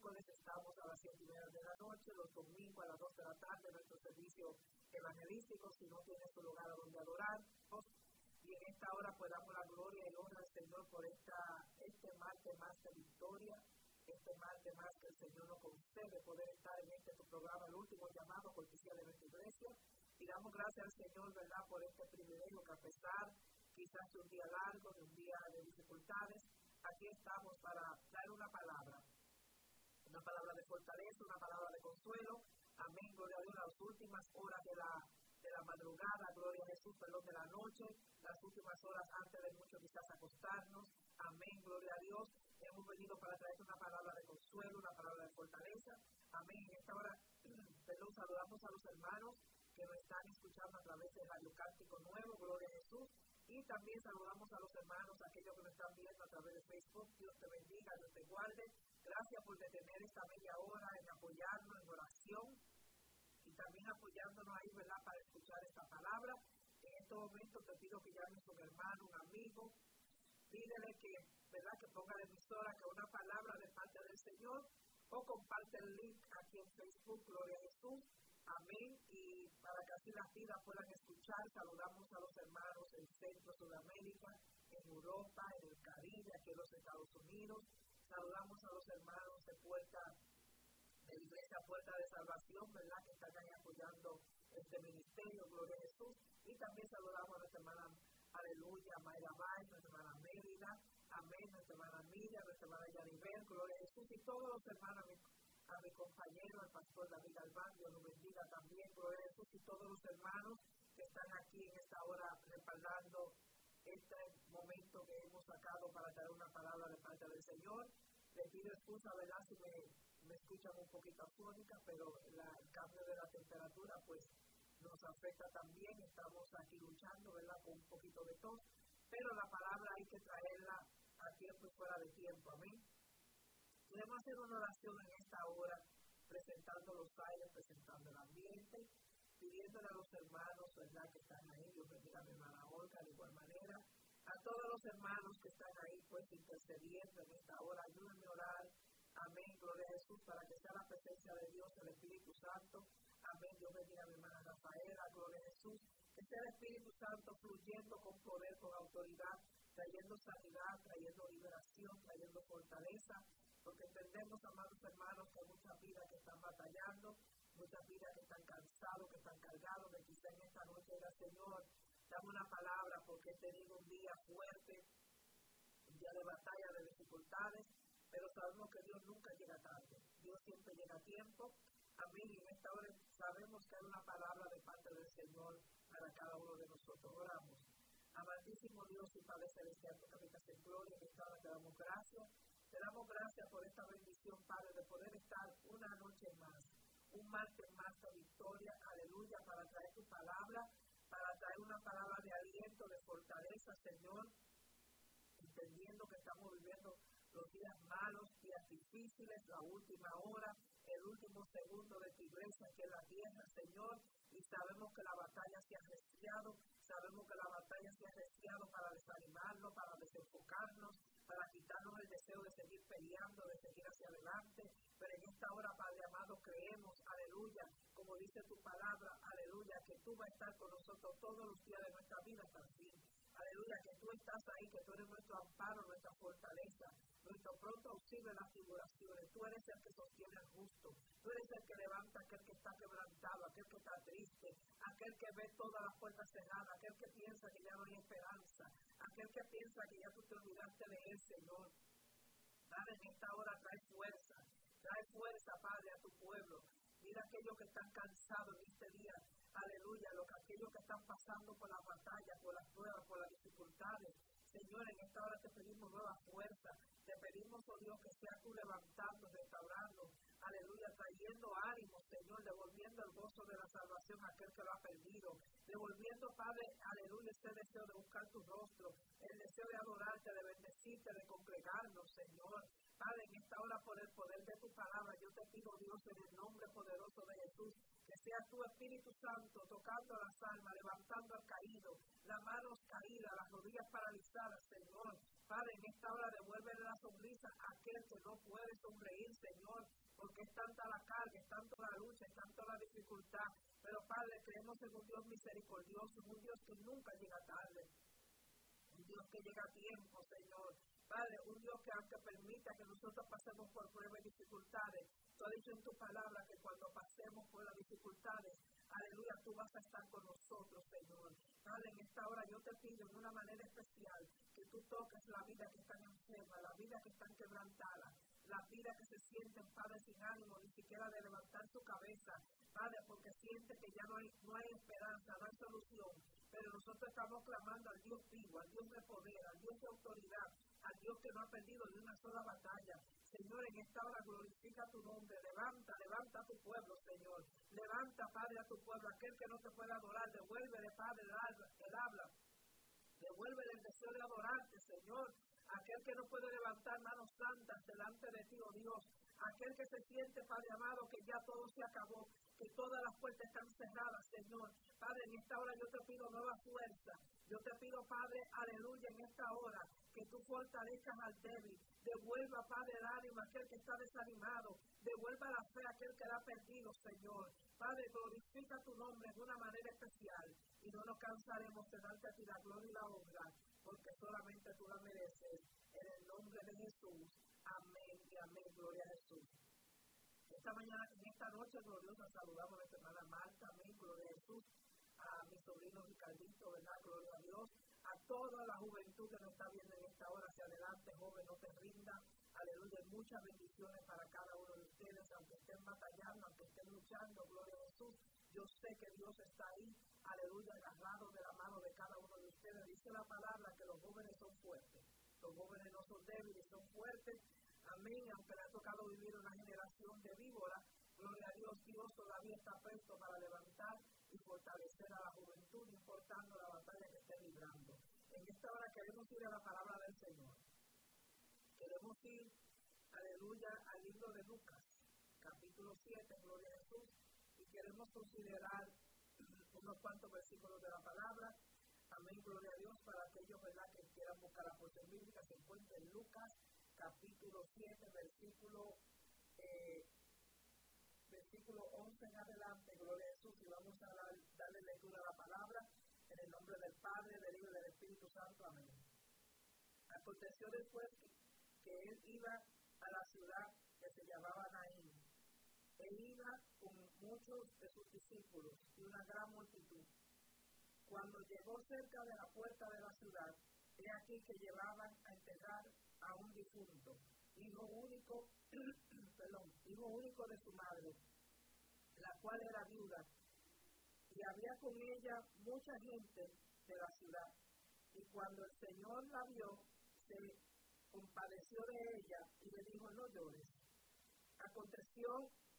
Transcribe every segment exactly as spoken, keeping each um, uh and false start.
miércoles estamos a las siete y media de la noche, los domingos a las dos de la tarde, nuestro servicio evangelístico, si no tienes un lugar a donde adorar. Y en esta hora pues damos la gloria y honra al Señor por esta, este martes más de victoria, este martes más que el Señor nos concede poder estar en este tu programa, el último llamado, cortesía de nuestra iglesia. Y damos gracias al Señor, ¿verdad?, por este privilegio que a pesar quizás de un día largo, de un día de dificultades, aquí estamos para traer una palabra, una palabra de fortaleza, una palabra de consuelo. Amén, gloria a Dios, las últimas horas de la, de la madrugada, gloria a Jesús, perdón, de la noche, las últimas horas antes de mucho quizás acostarnos. Amén, gloria a Dios. Hemos venido para traer una palabra de consuelo, una palabra de fortaleza. Amén, en esta hora, perdón, saludamos a los hermanos que nos están escuchando a través del Radio Cántico Nuevo, gloria a Jesús. Y también saludamos a los hermanos, aquellos que nos están viendo a través de Facebook. Dios te bendiga, Dios te guarde. Gracias por detener esta media hora en apoyarnos en oración y también apoyándonos ahí, ¿verdad?, para escuchar esta palabra. En estos momentos te pido que llames a un hermano, un amigo. Pídele que, ¿verdad?, que ponga la emisora, que una palabra de parte del Señor, o comparte el link aquí en Facebook, gloria a Jesús. Amén, y para que así las vidas puedan escuchar, saludamos a los hermanos en Centro, Sudamérica, en Europa, en el Caribe, aquí en los Estados Unidos. Saludamos a los hermanos de Puerta, de la Iglesia Puerta de Salvación, ¿verdad?, que están ahí apoyando este ministerio, gloria a Jesús. Y también saludamos a nuestra hermana, aleluya, Mayra Bay, nuestra hermana Mérida, amén, nuestra hermana Miriam, nuestra hermana Yanibel, gloria a Jesús, y todos los hermanos, a mi compañero, el pastor David Albán, Dios lo bendiga también, gloria a Jesús, y todos los hermanos que están aquí en esta hora respaldando este momento que hemos sacado para traer una palabra de parte del Señor. Les pido excusa, ¿verdad?, si me, me escuchan un poquito afónica, pero la, el cambio de la temperatura pues nos afecta también. Estamos aquí luchando, ¿verdad?, con un poquito de tos, pero la palabra hay que traerla a tiempo y fuera de tiempo, amén. Podemos hacer una oración en esta hora, presentando los aires, presentando el ambiente, pidiéndole a los hermanos, ¿verdad?, que están ahí. Dios bendiga a mi hermana Olga, de igual manera, a todos los hermanos que están ahí, pues intercediendo en esta hora. Ayúdenme a orar, amén, gloria a Jesús, para que sea la presencia de Dios, el Espíritu Santo, amén. Dios bendiga a mi hermana Rafaela, gloria a Jesús, que sea el Espíritu Santo fluyendo con poder, con autoridad, trayendo sanidad, trayendo liberación, trayendo fortaleza, porque entendemos, amados hermanos, que hay muchas vidas que están batallando, muchas vidas que están cansados, que están cargados, que quizá en esta noche diga, Señor, dame una palabra porque he tenido un día fuerte, un día de batalla, de dificultades, pero sabemos que Dios nunca llega tarde, Dios siempre llega a tiempo. Amén, y en esta hora sabemos que hay una palabra de parte del Señor para cada uno de nosotros. Oramos. Amantísimo Dios y Padre Celestial, que habitas en gloria, en esta hora te damos gracias. Te damos gracias por esta bendición, Padre, de poder estar una noche más, un martes más de victoria, aleluya, para traer tu palabra, para traer una palabra de aliento, de fortaleza, Señor, entendiendo que estamos viviendo los días malos, días difíciles, la última hora, el último segundo de tu iglesia aquí en la tierra, Señor, y sabemos que la batalla se ha arreciado, sabemos que la batalla se ha arreciado para desanimarnos, para desenfocarnos, para quitarnos el deseo de seguir peleando, de seguir hacia adelante, pero en esta hora, Padre amado, creemos, aleluya, como dice tu palabra, aleluya, que tú vas a estar con nosotros todos los días de nuestra vida hasta el fin. Aleluya, que tú estás ahí, que tú eres nuestro amparo, nuestra fortaleza, nuestro pronto auxilio en las tribulaciones. Tú eres el que sostiene al justo, tú eres el que levanta a aquel que está quebrantado, aquel que está triste, aquel que ve todas las puertas cerradas, aquel que piensa que ya no hay esperanza, aquel que piensa que ya tú te olvidaste de él, Señor. Padre, en esta hora trae fuerza, trae fuerza, Padre, a tu pueblo. Mira aquellos que están cansados en este día, aleluya, los, aquellos que están pasando por las batallas, por las pruebas, por las dificultades. Señor, en esta hora te pedimos nueva fuerza, te pedimos, oh Dios, que seas tú levantando, restaurando, aleluya, trayendo ánimo, Señor, devolviendo el gozo de la salvación a aquel que lo ha perdido, devolviendo, Padre, aleluya, ese deseo de buscar tu rostro, el deseo de adorarte, de bendecirte, de congregarnos, Señor, Padre, en esta hora por el poder de tu palabra, yo te pido, Dios, en el nombre poderoso de Jesús, que sea tu Espíritu Santo tocando las almas, levantando al caído, las manos caídas, las rodillas paralizadas, Señor. Padre, en esta hora devuélvele la sonrisa a aquel que no puede sonreír, Señor, porque es tanta la carga, es tanto la lucha, es tanto la dificultad. Pero, Padre, creemos en un Dios misericordioso, en un Dios que nunca llega tarde, un Dios que llega a tiempo, Señor. Padre, un Dios que aunque permita que nosotros pasemos por pruebas y dificultades, tú has dicho en tu palabra que cuando pasemos por las dificultades, aleluya, tú vas a estar con nosotros, Señor. Padre, en esta hora yo te pido en una manera especial que tú toques la vida que están enferma, la vida que están quebrantada, la vida que se sienten, Padre, sin ánimo, ni siquiera de levantar su cabeza, Padre, porque siente que ya no hay, no hay esperanza, no hay solución. Pero nosotros estamos clamando al Dios vivo, al Dios de poder, al Dios de autoridad, al Dios que no ha perdido ni una sola batalla. Señor, en esta hora glorifica tu nombre, levanta, levanta a tu pueblo, Señor. Levanta, Padre, a tu pueblo, aquel que no te pueda adorar, devuélvele, Padre, el habla, el habla. Devuélvele el deseo de adorarte, Señor. Aquel que no puede levantar manos santas delante de ti, oh Dios. Aquel que se siente, Padre amado, que ya todo se acabó, que todas las puertas están cerradas, Señor. Padre, en esta hora yo te pido nueva fuerza. Yo te pido, Padre, aleluya, en esta hora, que tú fortalezcas al débil. Devuelva, Padre, el ánimo a aquel que está desanimado. Devuelva la fe a aquel que la ha perdido, Señor. Padre, glorifica tu nombre de una manera especial. Y no nos cansaremos de darte a ti la gloria y la honra, porque solamente tú la mereces. En el nombre de Jesús. Amén y amén. Gloria a Jesús. Esta mañana, en esta noche gloriosa, saludamos a nuestra hermana Marta. Amén. Gloria a Jesús. A mi sobrino Ricardito, ¿verdad? Gloria a Dios. A toda la juventud que nos está viendo en esta hora, hacia adelante, joven, no te rinda. Aleluya. Muchas bendiciones para cada uno de ustedes, aunque estén batallando, aunque estén luchando. Gloria a Jesús. Yo sé que Dios está ahí, aleluya, agarrado de la mano de cada uno de ustedes. Dice la palabra que los jóvenes son fuertes. Los jóvenes no son débiles, son fuertes. Amén. Aunque le ha tocado vivir una generación de víboras, gloria a Dios, Dios todavía está presto para levantar y fortalecer a la juventud, no importando la batalla que esté librando. En esta hora queremos ir a la palabra del Señor. Queremos ir, aleluya, al libro de Lucas, capítulo siete, gloria a Jesús, y queremos considerar unos cuantos versículos de la palabra. Amén, gloria a Dios, para aquellos, ¿verdad?, que quieran buscar la porción bíblica, se encuentra en Lucas, capítulo siete, versículo, eh, versículo once en adelante, gloria a Jesús, y vamos a dar, darle lectura a la palabra, en el nombre del Padre, del Hijo y del Espíritu Santo, amén. Aconteció después que, que él iba a la ciudad que se llamaba Naín. Él iba con muchos de sus discípulos y una gran multitud. Cuando llegó cerca de la puerta de la ciudad, he aquí que llevaban a enterrar a un difunto, hijo único, perdón, hijo único de su madre, la cual era viuda, y había con ella mucha gente de la ciudad. Y cuando el Señor la vio, se compadeció de ella y le dijo: no llores. Aconteció,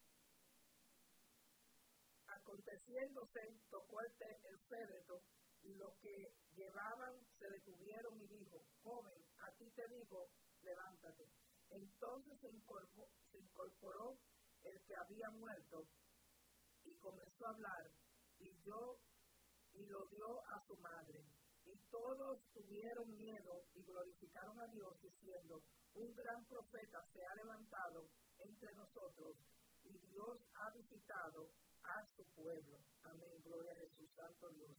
aconteciéndose, tocó el, el féretro, y los que llevaban se detuvieron y dijo: joven, a ti te digo, levántate. Entonces se incorporó, se incorporó el que había muerto y comenzó a hablar, y yo y lo dio a su madre. Y todos tuvieron miedo y glorificaron a Dios, diciendo: un gran profeta se ha levantado entre nosotros, y Dios ha visitado a su pueblo. Amén, gloria a Jesús, santo Dios.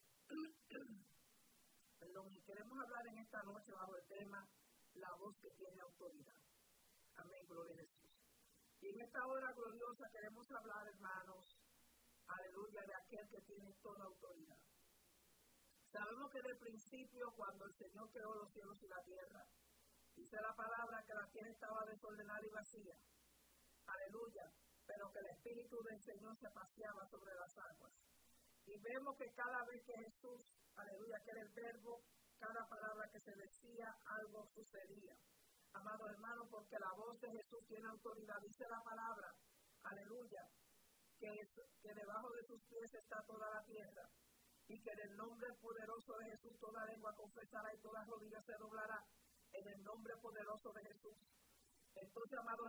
Perdón, y queremos hablar en esta noche bajo el tema la voz que tiene autoridad. Amén, gloria a Jesús. Y en esta hora gloriosa queremos hablar, hermanos, aleluya, de aquel que tiene toda autoridad. Sabemos que desde el principio, cuando el Señor creó los cielos y la tierra, dice la palabra que la tierra estaba desordenada y vacía. Aleluya, pero que el Espíritu del Señor se paseaba sobre las aguas. Y vemos que cada vez que Jesús, aleluya, que era el verbo, cada palabra que se decía, algo sucedía. Amado hermano, porque la voz de Jesús tiene autoridad. Dice la palabra, aleluya, que, es, que debajo de sus pies está toda la tierra, y que en el nombre poderoso de Jesús toda lengua confesará y toda rodilla se doblará. En el nombre poderoso de Jesús.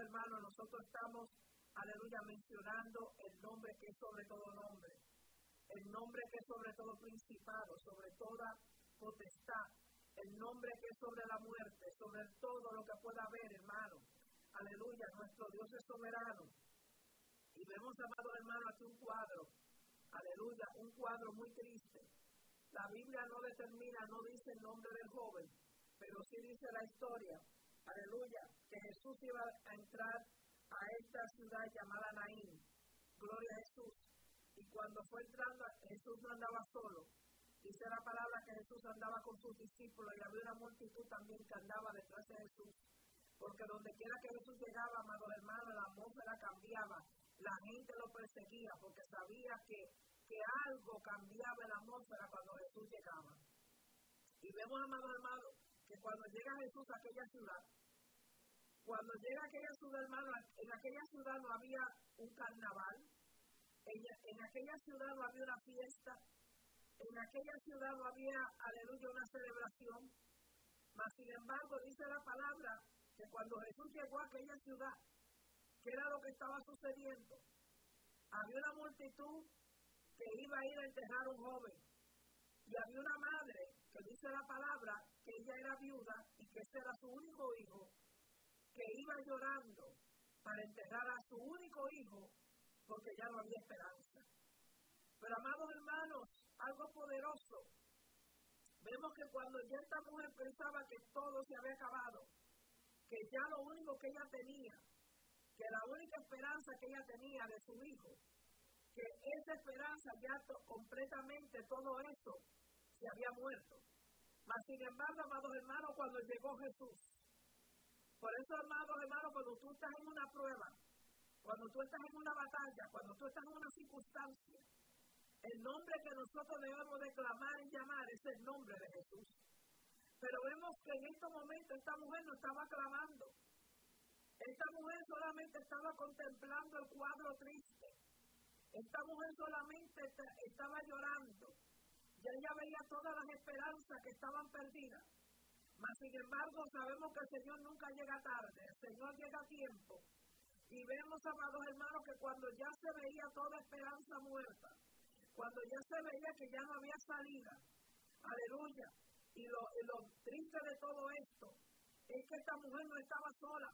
hermanos, nosotros estamos, aleluya, mencionando el nombre que es sobre todo nombre. El nombre que es sobre todo principado, sobre toda potestad. El nombre que es sobre la muerte, sobre todo lo que pueda haber, hermano. Aleluya, nuestro Dios es soberano. Y vemos, amado hermano, aquí un cuadro. Aleluya, un cuadro muy triste. La Biblia no determina, no dice el nombre del joven, pero sí dice la historia. Aleluya, que Jesús iba a entrar a esta ciudad llamada Naín. Gloria a Jesús. Y cuando fue entrando, Jesús no andaba solo. Dice la palabra que Jesús andaba con sus discípulos y había una multitud también que andaba detrás de Jesús. Porque donde quiera que Jesús llegaba, amados hermanos, la atmósfera cambiaba. La gente lo perseguía porque sabía que, que algo cambiaba en la atmósfera cuando Jesús llegaba. Y vemos, amados hermanos, que cuando llega Jesús a aquella ciudad, cuando llega a aquella ciudad, hermano, en aquella ciudad no había un carnaval, en, en aquella ciudad no había una fiesta, en aquella ciudad no había, aleluya, una celebración, mas sin embargo dice la palabra que cuando Jesús llegó a aquella ciudad, ¿qué era lo que estaba sucediendo? Había una multitud que iba a ir a enterrar a un joven, y había una madre que dice la palabra que ella era viuda y que ese era su único hijo, que iba llorando para enterrar a su único hijo porque ya no había esperanza. Pero, amados hermanos, algo poderoso. Vemos que cuando ya esta mujer pensaba que todo se había acabado, que ya lo único que ella tenía, que la única esperanza que ella tenía de su hijo, que esa esperanza ya to, completamente todo eso se había muerto. Mas sin embargo, amados hermanos, cuando llegó Jesús, por eso, amados hermanos, cuando tú estás en una prueba, cuando tú estás en una batalla, cuando tú estás en una circunstancia, el nombre que nosotros debemos de clamar y llamar es el nombre de Jesús. Pero vemos que en este momento esta mujer no estaba clamando. Esta mujer solamente estaba contemplando el cuadro triste. Esta mujer solamente estaba llorando. Ya ella veía todas las esperanzas que estaban perdidas. Mas sin embargo sabemos que el Señor nunca llega tarde. El Señor llega a tiempo. Y vemos, amados hermanos, que cuando ya se veía toda esperanza muerta, cuando ya se veía que ya no había salida, aleluya, y lo, y lo triste de todo esto es que esta mujer no estaba sola.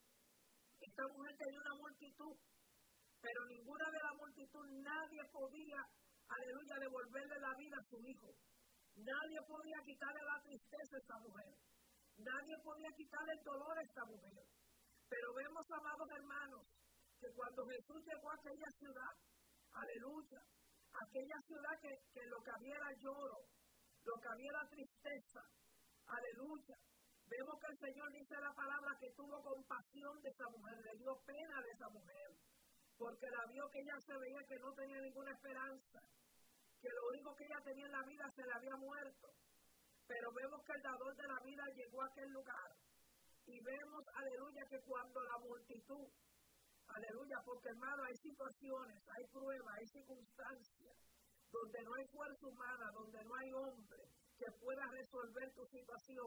Esta mujer tenía una multitud, pero ninguna de la multitud, nadie podía, aleluya, devolverle la vida a su hijo. Nadie podía quitarle la tristeza a esta mujer. Nadie podía quitarle el dolor a esta mujer. Pero vemos, amados hermanos, que cuando Jesús llegó a aquella ciudad, aleluya, aquella ciudad que, que lo que había era lloro, lo que había era tristeza, aleluya. Vemos que el Señor dice la palabra que tuvo compasión de esa mujer, le dio pena de esa mujer, porque la vio que ella se veía que no tenía ninguna esperanza, que lo único que ella tenía en la vida se le había muerto. Pero vemos que el dador de la vida llegó a aquel lugar. Y vemos, aleluya, que cuando la multitud, aleluya, porque hermano, hay situaciones, hay pruebas, hay circunstancias, donde no hay fuerza humana, donde no hay hombre que pueda resolver tu situación.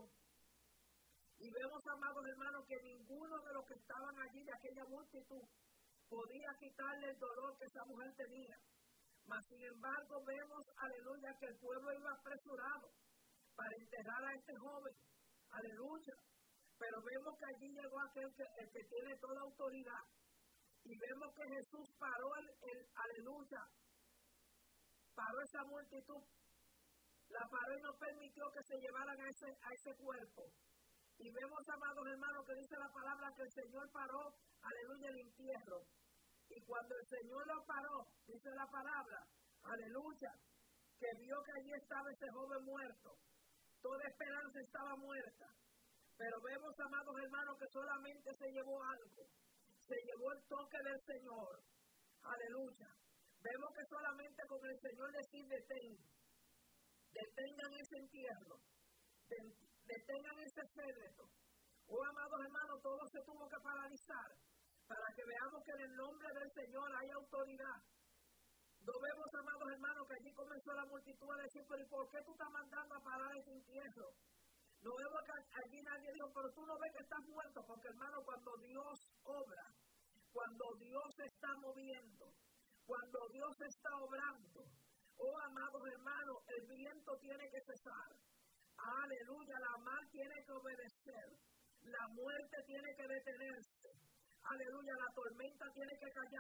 Y vemos, amados hermanos, que ninguno de los que estaban allí, de aquella multitud, podía quitarle el dolor que esa mujer tenía. Mas, sin embargo, vemos, aleluya, que el pueblo iba apresurado para enterrar a este joven. Aleluya. Pero vemos que allí llegó aquel que, el que tiene toda autoridad. Y vemos que Jesús paró el, el aleluya, paró esa multitud, la paró y no permitió que se llevaran a ese, a ese cuerpo. Y vemos, amados hermanos, que dice la palabra que el Señor paró, aleluya, el entierro. Y cuando el Señor lo paró, dice la palabra, aleluya, que vio que allí estaba ese joven muerto. Toda esperanza estaba muerta. Pero vemos, amados hermanos, que solamente se llevó algo. Se llevó el toque del Señor. Aleluya. Vemos que solamente con el Señor decir detén. Detengan ese entierro. Detengan ese féretro. Oh, amados hermanos, todo se tuvo que paralizar para que veamos que en el nombre del Señor hay autoridad. No vemos, amados hermanos, que allí comenzó la multitud a decir, pero ¿y por qué tú estás mandando a parar ese entierro? No vemos que allí nadie dijo, pero tú no ves que estás muerto, porque hermano, cuando Dios obra, cuando Dios se está moviendo, cuando Dios está obrando, oh amados hermanos, el viento tiene que cesar. Aleluya, la mar tiene que obedecer, la muerte tiene que detenerse. Aleluya, la tormenta tiene que callar.